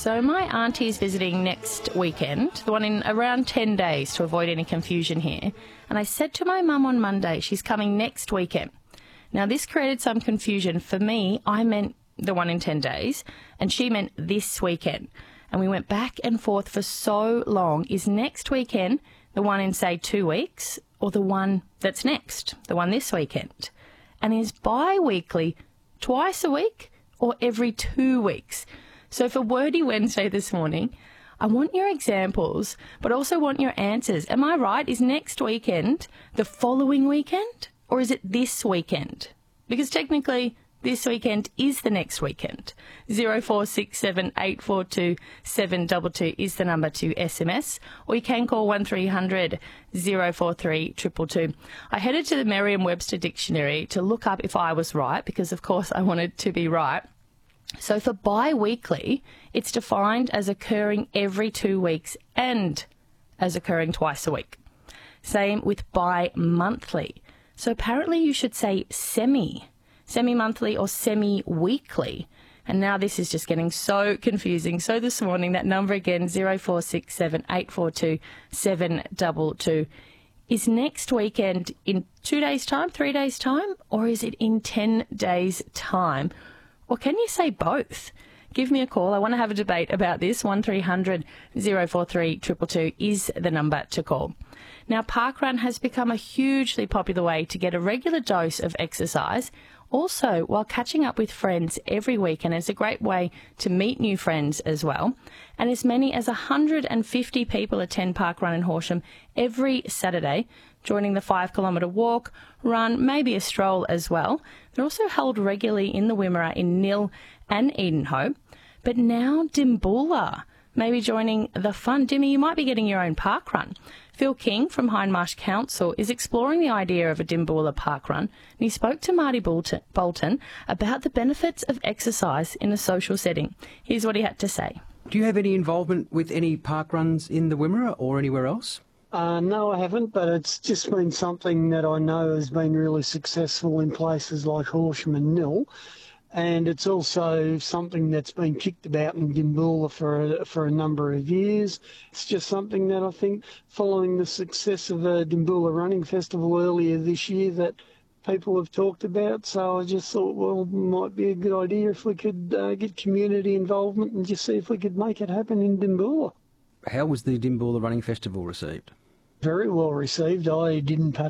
So my auntie is visiting next weekend, the one in around 10 days, to avoid any confusion here. And I said to my mum on Monday, she's coming next weekend. Now, this created some confusion. For me, I meant the one in 10 days, and she meant this weekend. And we went back and forth for so long. Is next weekend the one in, say, 2 weeks, or the one that's next, the one this weekend? And is bi-weekly twice a week or every 2 weeks? So for Wordy Wednesday this morning, I want your examples, but also want your answers. Am I right? Is next weekend the following weekend, or is it this weekend? Because technically, this weekend is the next weekend. 0467 842 722 is the number to SMS, or you can call 1300 043 222. I headed to the Merriam-Webster Dictionary to look up if I was right, because of course I wanted to be right. So for bi-weekly, it's defined as occurring every 2 weeks and as occurring twice a week. Same with bi-monthly. So apparently you should say semi-monthly or semi-weekly. And now this is just getting so confusing. So this morning, that number again, 0467 842 722. Is next weekend in 2 days' time, 3 days' time, or is it in 10 days' time? Or can you say both? Give me a call. I want to have a debate about this. 1300 043 222 is the number to call. Now, parkrun has become a hugely popular way to get a regular dose of exercise, also while catching up with friends every week, and it's a great way to meet new friends as well. And as many as 150 people attend parkrun in Horsham every Saturday, joining the 5-kilometre walk, run, maybe a stroll as well. They're also held regularly in the Wimmera in Nil and Edenhope. But now Dimboola may be joining the fun. Dimmy, you might be getting your own parkrun. Phil King from Hindmarsh Council is exploring the idea of a Dimboola parkrun, and he spoke to Marty Bolton about the benefits of exercise in a social setting. Here's what he had to say. Do you have any involvement with any parkruns in the Wimmera or anywhere else? No, I haven't, but it's just been something that I know has been really successful in places like Horsham and Nil. And it's also something that's been kicked about in Dimboola for a number of years. It's just something that I think, following the success of the Dimboola Running Festival earlier this year, that people have talked about. So I just thought, well, it might be a good idea if we could get community involvement and just see if we could make it happen in Dimboola. How was the Dimboola Running Festival received? Very well received. I didn't